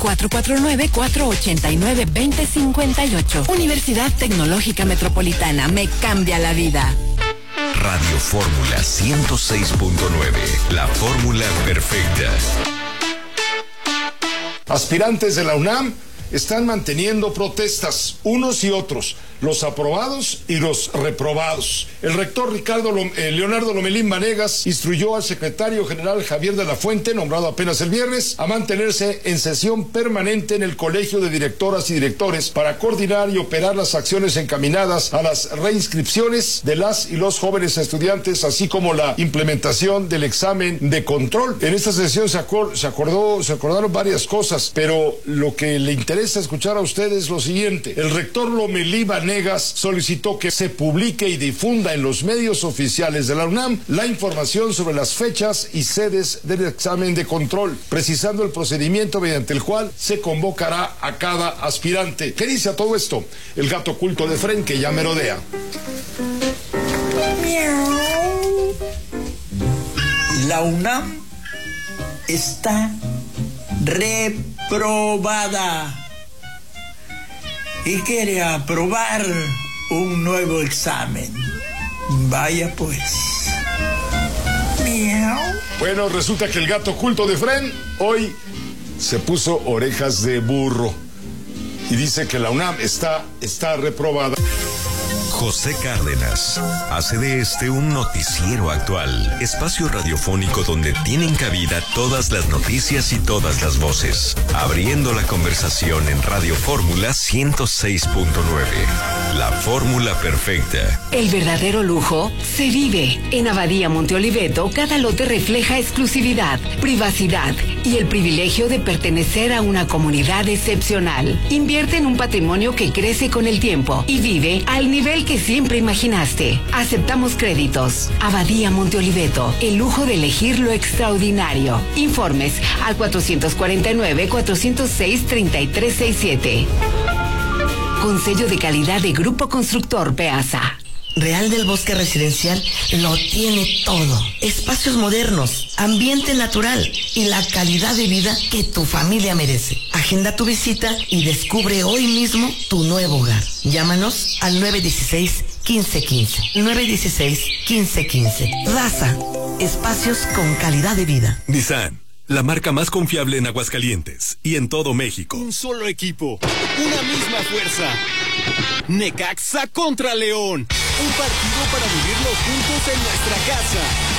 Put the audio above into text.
449-489-2058. Universidad Tecnológica Metropolitana, me cambia la vida. Radio Fórmula 106.9, la fórmula perfecta. Aspirantes de la UNAM están manteniendo protestas, unos y otros, los aprobados y los reprobados. El rector Leonardo Lomelín Vanegas instruyó al secretario general Javier de la Fuente, nombrado apenas el viernes, a mantenerse en sesión permanente en el Colegio de Directoras y Directores para coordinar y operar las acciones encaminadas a las reinscripciones de las y los jóvenes estudiantes, así como la implementación del examen de control. En esta sesión se acordaron varias cosas, pero lo que le interesa escuchar a ustedes es lo siguiente. El rector Lomelín Vanegas solicitó que se publique y difunda en los medios oficiales de la UNAM la información sobre las fechas y sedes del examen de control, precisando el procedimiento mediante el cual se convocará a cada aspirante. ¿Qué dice a todo esto? El gato oculto de Fren, que ya merodea. La UNAM está reprobada y quiere aprobar un nuevo examen. Vaya pues. Miau. Bueno, resulta que el gato oculto de Fren hoy se puso orejas de burro y dice que la UNAM está reprobada. José Cárdenas hace de este un noticiero actual, espacio radiofónico donde tienen cabida todas las noticias y todas las voces, abriendo la conversación en Radio Fórmula 106.9, la fórmula perfecta. El verdadero lujo se vive. En Abadía Monte Oliveto, cada lote refleja exclusividad, privacidad y el privilegio de pertenecer a una comunidad excepcional. Invierte en un patrimonio que crece con el tiempo y vive al nivel que siempre imaginaste. Aceptamos créditos. Abadía Monte Oliveto, el lujo de elegir lo extraordinario. Informes al 449-406-3367. Con sello de calidad de Grupo Constructor Peasa. Real del Bosque Residencial lo tiene todo. Espacios modernos, ambiente natural y la calidad de vida que tu familia merece. Agenda tu visita y descubre hoy mismo tu nuevo hogar. Llámanos al 916-1515. 916-1515. Raza, espacios con calidad de vida. Nissan, la marca más confiable en Aguascalientes y en todo México. Un solo equipo, una misma fuerza. Necaxa contra León. Un partido para vivirlo juntos en nuestra casa.